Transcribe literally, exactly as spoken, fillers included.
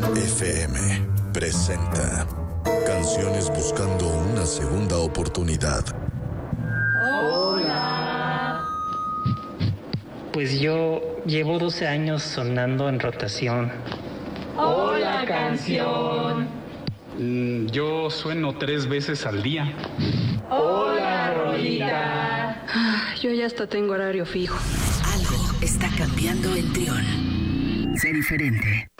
F M presenta Canciones buscando una segunda oportunidad. Hola. Pues yo llevo doce años sonando en rotación. Hola, canción. Mm, yo sueno tres veces al día. Hola, Rolita. Ah, yo ya hasta tengo horario fijo. Algo está cambiando en Trión. Sé diferente.